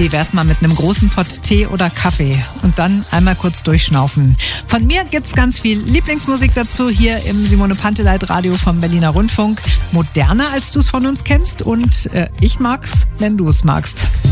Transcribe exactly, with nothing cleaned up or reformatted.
Wie wär's mal mit einem großen Pott Tee oder Kaffee und dann einmal kurz durchschnaufen. Von mir gibt's ganz viel Lieblingsmusik dazu hier im Simone Panteleit Radio vom Berliner Rundfunk. Moderner, als du es von uns kennst, und äh, ich mag's, wenn du es magst.